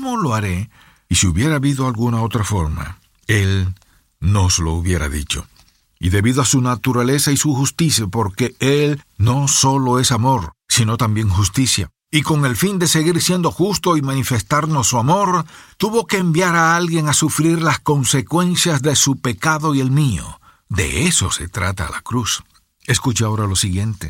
¿cómo lo haré? Y si hubiera habido alguna otra forma, Él nos lo hubiera dicho. Y debido a su naturaleza y su justicia, porque Él no solo es amor, sino también justicia. Y con el fin de seguir siendo justo y manifestarnos su amor, tuvo que enviar a alguien a sufrir las consecuencias de su pecado y el mío. De eso se trata la cruz. Escuche ahora lo siguiente.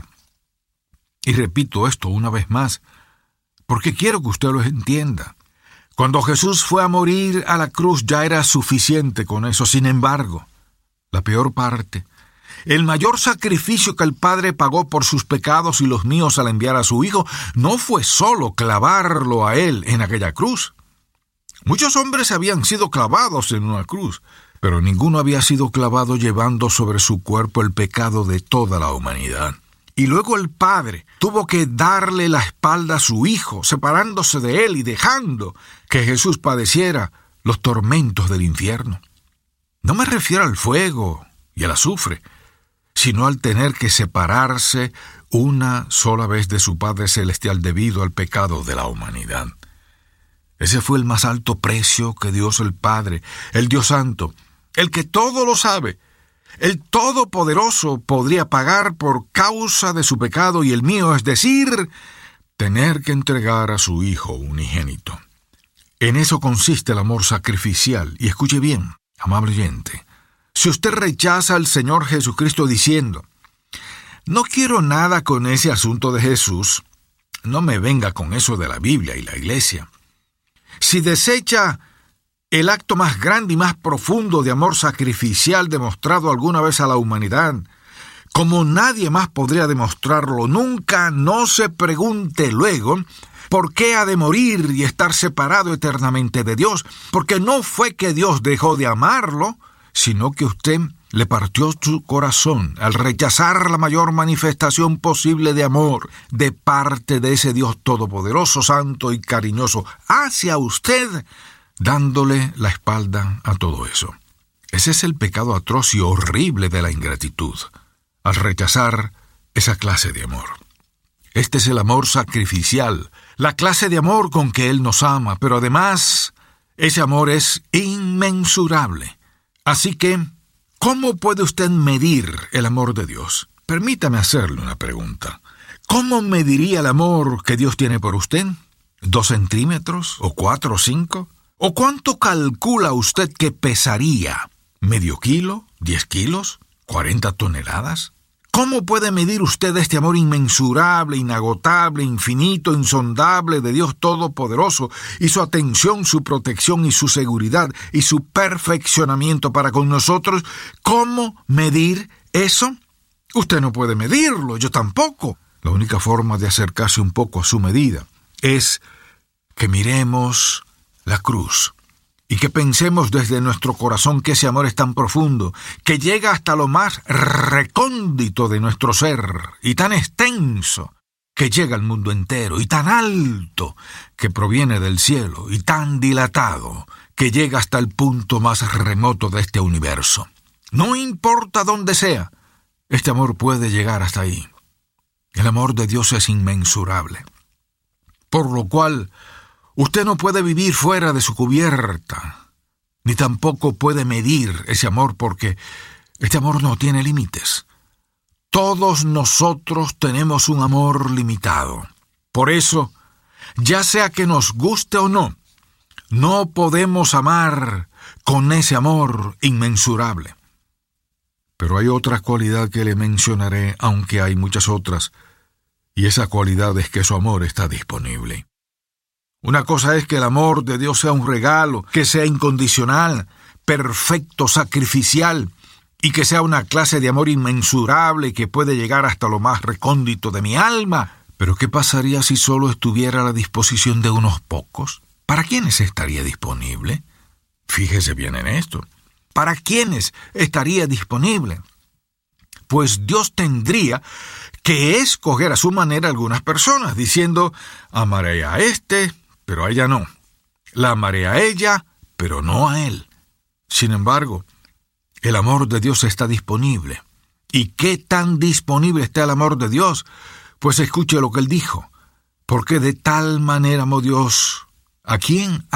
Y repito esto una vez más, porque quiero que usted lo entienda. Cuando Jesús fue a morir a la cruz ya era suficiente con eso. Sin embargo, la peor parte, el mayor sacrificio que el Padre pagó por sus pecados y los míos al enviar a su Hijo, no fue solo clavarlo a Él en aquella cruz. Muchos hombres habían sido clavados en una cruz, pero ninguno había sido clavado llevando sobre su cuerpo el pecado de toda la humanidad. Y luego el Padre tuvo que darle la espalda a su Hijo, separándose de Él y dejando que Jesús padeciera los tormentos del infierno. No me refiero al fuego y al azufre, sino al tener que separarse una sola vez de su Padre Celestial debido al pecado de la humanidad. Ese fue el más alto precio que Dios el Padre, el Dios Santo, el que todo lo sabe, el Todopoderoso, podría pagar por causa de su pecado y el mío, es decir, tener que entregar a su Hijo unigénito. En eso consiste el amor sacrificial. Y escuche bien, amable oyente, si usted rechaza al Señor Jesucristo diciendo, no quiero nada con ese asunto de Jesús, no me venga con eso de la Biblia y la Iglesia. Si desecha el acto más grande y más profundo de amor sacrificial demostrado alguna vez a la humanidad, como nadie más podría demostrarlo nunca, no se pregunte luego por qué ha de morir y estar separado eternamente de Dios, porque no fue que Dios dejó de amarlo, sino que usted le partió su corazón al rechazar la mayor manifestación posible de amor de parte de ese Dios todopoderoso, santo y cariñoso hacia usted, dándole la espalda a todo eso. Ese es el pecado atroz y horrible de la ingratitud, al rechazar esa clase de amor. Este es el amor sacrificial, la clase de amor con que Él nos ama, pero además ese amor es inmensurable. Así que, ¿cómo puede usted medir el amor de Dios? Permítame hacerle una pregunta. ¿Cómo mediría el amor que Dios tiene por usted? ¿2 centímetros? ¿O 4 o 5? ¿O cuánto calcula usted que pesaría? ¿Medio kilo? ¿10 kilos? ¿40 toneladas? ¿Cómo puede medir usted este amor inmensurable, inagotable, infinito, insondable de Dios Todopoderoso y su atención, su protección y su seguridad y su perfeccionamiento para con nosotros? ¿Cómo medir eso? Usted no puede medirlo, yo tampoco. La única forma de acercarse un poco a su medida es que miremos la cruz y que pensemos desde nuestro corazón que ese amor es tan profundo, que llega hasta lo más recóndito de nuestro ser, y tan extenso, que llega al mundo entero, y tan alto, que proviene del cielo, y tan dilatado, que llega hasta el punto más remoto de este universo. No importa dónde sea, este amor puede llegar hasta ahí. El amor de Dios es inmensurable, por lo cual usted no puede vivir fuera de su cubierta, ni tampoco puede medir ese amor, porque este amor no tiene límites. Todos nosotros tenemos un amor limitado. Por eso, ya sea que nos guste o no, no podemos amar con ese amor inmensurable. Pero hay otra cualidad que le mencionaré, aunque hay muchas otras, y esa cualidad es que su amor está disponible. Una cosa es que el amor de Dios sea un regalo, que sea incondicional, perfecto, sacrificial, y que sea una clase de amor inmensurable que puede llegar hasta lo más recóndito de mi alma. Pero ¿qué pasaría si solo estuviera a la disposición de unos pocos? ¿Para quiénes estaría disponible? Fíjese bien en esto. ¿Para quiénes estaría disponible? Pues Dios tendría que escoger a su manera algunas personas, diciendo, amaré a este, pero a ella no. La amaré a ella, pero no a él. Sin embargo, el amor de Dios está disponible. ¿Y qué tan disponible está el amor de Dios? Pues escuche lo que Él dijo. Porque de tal manera amó Dios. ¿A quién?